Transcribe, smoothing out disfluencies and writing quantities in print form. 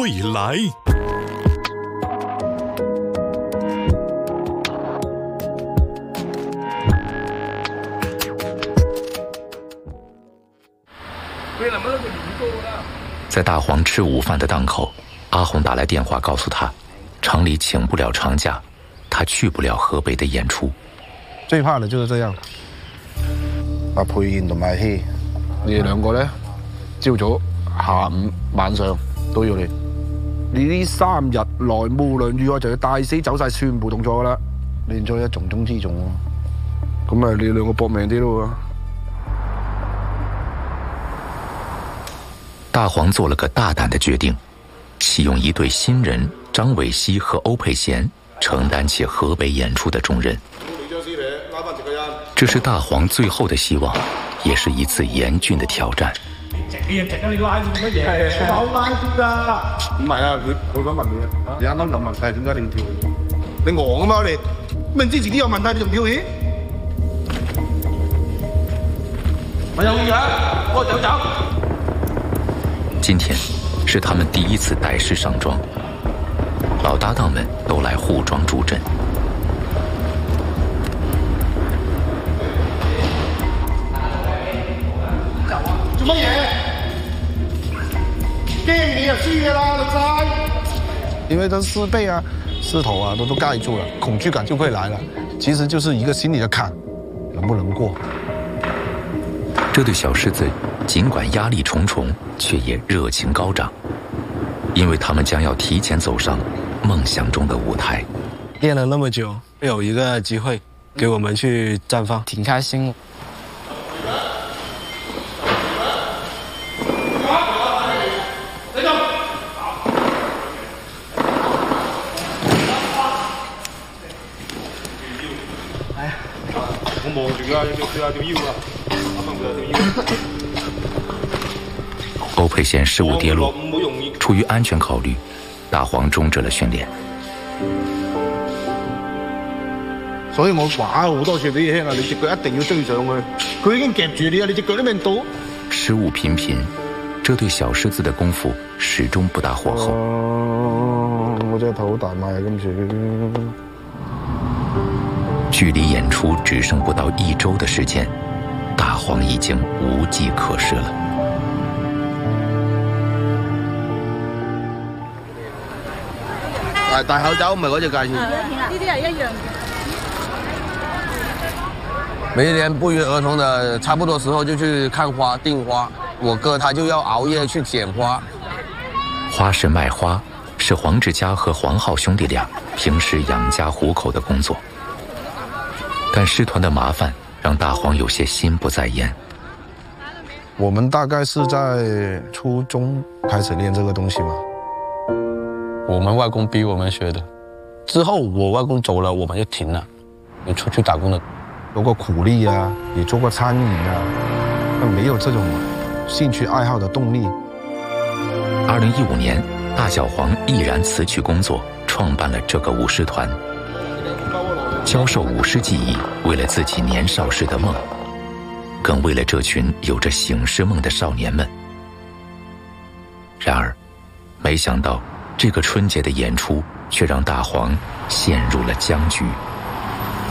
未来。 在大黄吃午饭的档口，阿红打来电话告诉他，厂里请不了长假，他去不了河北的演出。 最怕的就是这样。阿佩賢同埋希，你哋兩個咧，朝早、下午、晚上都要嚟。你呢3日內無論如何就要帶死走晒全部動作噶啦，練咗一重中之重喎。咁咪你兩個搏命啲咯。 大黄做了个大胆的决定，启用一对新人张伟熙和欧佩贤承担起河北演出的重任。这是大黄最后的希望，也是一次严峻的挑戰。 你拉住乜嘢？手拉住噶。唔係啊，佢想問你啊，你啱啱有問題，點解你要跳起？你戇啊嘛你，明知自己有問題你仲跳起？我有意啊，我走。 今天是他们第一次歹式上妆，老搭档们都来护妆助阵。 做乜嘢？驚你就輸㗎啦，老細！ 因為都獅背啊、獅頭啊都蓋住了，恐懼感就會來了。其實就是一個心理的坎，能不能過？ 这对小獅子尽管壓力重重，却也熱情高漲，因為他們將要提前走上夢想中的舞台。 練了那麼久，有一個機會給我們去綻放，挺開心。 我望住啊，條腰啊， 欧佩贤失誤跌落，出於安全考慮，大黃終止了訓練。 所以我話好多次俾你聽啊，你隻腳一定要追上去，佢已經夾住你啊，你隻腳都未到。 失誤頻頻，這對小獅子的功夫始終不大火候。 我真係頭好大賣啊，今次。 距離演出只剩不到1周的時間，大黃已經無計可施了。 戴口罩唔係嗰隻價錢。 呢啲係一樣嘅。 每年不約而同的，差不多時候就去看花、訂花。我哥他就要熬夜去撿花。 花市賣花是黃志佳和黃浩兄弟倆平時養家糊口的工作。但師團的麻煩讓大黃有些心不在焉。 我們大概是在初中開始練這個東西嘛。 我們外公逼我們學的，之後我外公走了，我們就停了，就出去打工了。 做過苦力啊，也做過餐飲啊，但沒有這種興趣愛好的動力。 2015年，大小黃毅然辭去工作，創辦了這個舞獅團。教授舞獅技藝，為了自己年少時的夢，更為了這群有着醒獅夢的少年們。然而，沒想到這個春節的演出卻讓大黃陷入了僵局。